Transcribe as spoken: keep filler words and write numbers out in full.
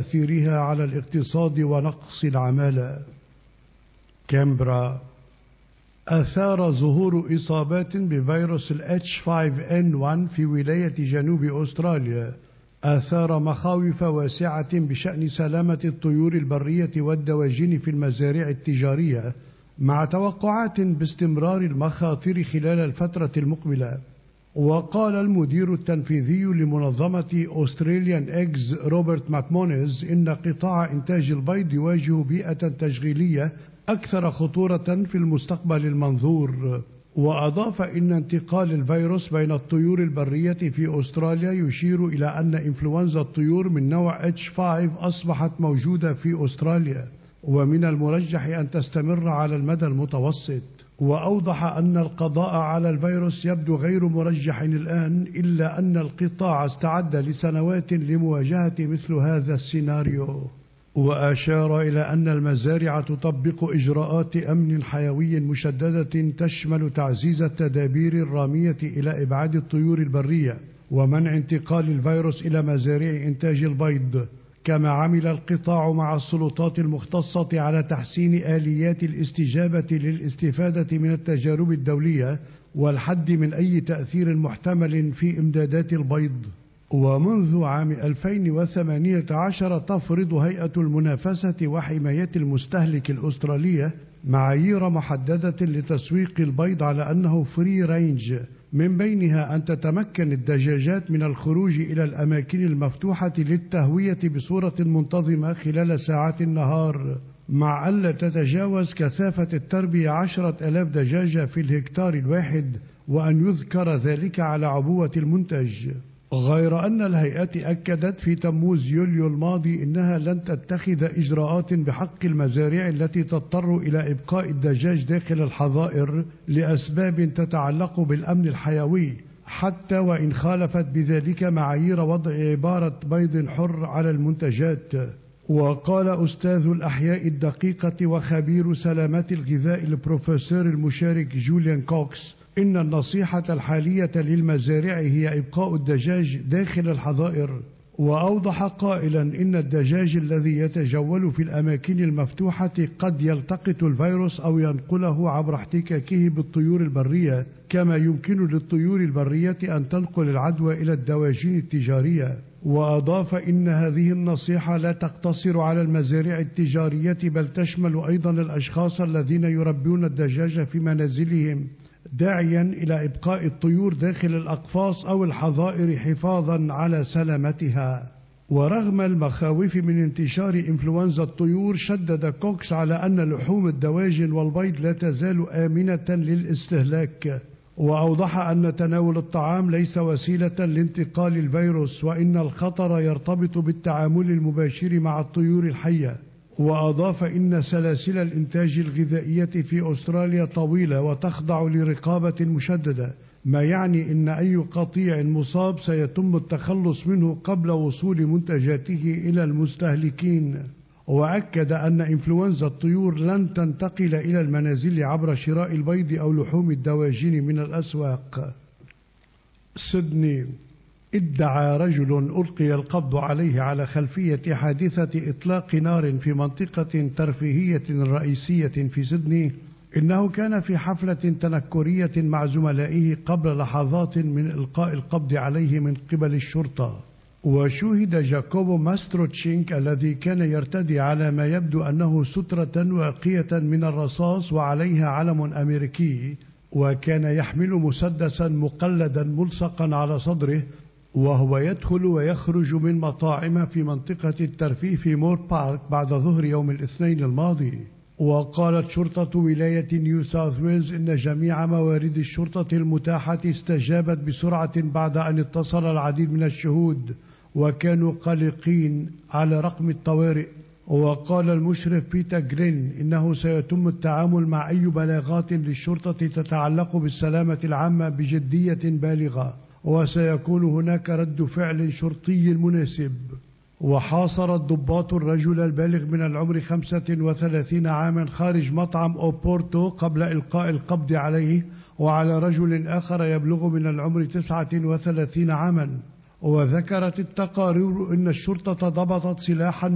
وتأثيرها على الاقتصاد ونقص العمالة. كامبرا. أثار ظهور إصابات بفيروس ال إتش خمسة إن واحد في ولاية جنوب أستراليا أثار مخاوف واسعة بشأن سلامة الطيور البرية والدواجن في المزارع التجارية، مع توقعات باستمرار المخاطر خلال الفترة المقبلة. وقال المدير التنفيذي لمنظمة أستراليان إيجز روبرت ماكمونيز إن قطاع إنتاج البيض يواجه بيئة تشغيلية أكثر خطورة في المستقبل المنظور. وأضاف إن انتقال الفيروس بين الطيور البرية في أستراليا يشير إلى أن إنفلونزا الطيور من نوع إتش خمسة أصبحت موجودة في أستراليا، ومن المرجح أن تستمر على المدى المتوسط. وأوضح أن القضاء على الفيروس يبدو غير مرجح الآن، إلا أن القطاع استعد لسنوات لمواجهة مثل هذا السيناريو. وأشار إلى أن المزارع تطبق إجراءات أمن حيوي مشددة تشمل تعزيز التدابير الرامية إلى إبعاد الطيور البرية ومنع انتقال الفيروس إلى مزارع إنتاج البيض. كما عمل القطاع مع السلطات المختصة على تحسين آليات الاستجابة للاستفادة من التجارب الدولية والحد من أي تأثير محتمل في إمدادات البيض. ومنذ عام ألفين وثمانية عشر تفرض هيئة المنافسة وحماية المستهلك الأسترالية معايير محددة لتسويق البيض على أنه فري رينج، من بينها أن تتمكن الدجاجات من الخروج إلى الأماكن المفتوحة للتهوية بصورة منتظمة خلال ساعات النهار، مع ألا تتجاوز كثافة التربية عشرة آلاف دجاجة في الهكتار الواحد، وأن يذكر ذلك على عبوة المنتج. غير أن الهيئة أكدت في تموز يوليو الماضي إنها لن تتخذ إجراءات بحق المزارع التي تضطر إلى إبقاء الدجاج داخل الحظائر لأسباب تتعلق بالأمن الحيوي، حتى وإن خالفت بذلك معايير وضع عبارة بيض حر على المنتجات. وقال أستاذ الأحياء الدقيقة وخبير سلامة الغذاء البروفيسور المشارك جوليان كوكس إن النصيحة الحالية للمزارع هي إبقاء الدجاج داخل الحظائر. وأوضح قائلا إن الدجاج الذي يتجول في الأماكن المفتوحة قد يلتقط الفيروس أو ينقله عبر احتكاكه بالطيور البرية، كما يمكن للطيور البرية أن تنقل العدوى إلى الدواجن التجارية. وأضاف إن هذه النصيحة لا تقتصر على المزارع التجارية بل تشمل أيضا الأشخاص الذين يربون الدجاج في منازلهم، داعيا إلى إبقاء الطيور داخل الأقفاص أو الحظائر حفاظا على سلامتها. ورغم المخاوف من انتشار إنفلونزا الطيور، شدد كوكس على أن لحوم الدواجن والبيض لا تزال آمنة للاستهلاك. وأوضح أن تناول الطعام ليس وسيلة لانتقال الفيروس، وإن الخطر يرتبط بالتعامل المباشر مع الطيور الحية. وأضاف إن سلاسل الإنتاج الغذائية في أستراليا طويلة وتخضع لرقابة مشددة، ما يعني أن أي قطيع مصاب سيتم التخلص منه قبل وصول منتجاته إلى المستهلكين. وأكد أن إنفلونزا الطيور لن تنتقل إلى المنازل عبر شراء البيض أو لحوم الدواجن من الأسواق. سيدني. ادعى رجل ألقي القبض عليه على خلفية حادثة إطلاق نار في منطقة ترفيهية رئيسية في سيدني إنه كان في حفلة تنكرية مع زملائه قبل لحظات من إلقاء القبض عليه من قبل الشرطة. وشوهد جاكوبو ماستروتشينك الذي كان يرتدي على ما يبدو أنه سترة واقية من الرصاص وعليها علم أمريكي، وكان يحمل مسدسا مقلدا ملصقا على صدره، وهو يدخل ويخرج من مطاعم في منطقة الترفيه في مور بارك بعد ظهر يوم الاثنين الماضي. وقالت شرطة ولاية نيو ساوث ويلز إن جميع موارد الشرطة المتاحة استجابت بسرعة بعد أن اتصل العديد من الشهود وكانوا قلقين على رقم الطوارئ. وقال المشرف بيتر جرين إنه سيتم التعامل مع أي بلاغات للشرطة تتعلق بالسلامة العامة بجدية بالغة، وسيكون هناك رد فعل شرطي مناسب. وحاصر الضباط الرجل البالغ من العمر خمسة وثلاثين عاما خارج مطعم أوبورتو قبل إلقاء القبض عليه، وعلى رجل آخر يبلغ من العمر تسعة وثلاثين عاما. وذكرت التقارير أن الشرطة ضبطت سلاحا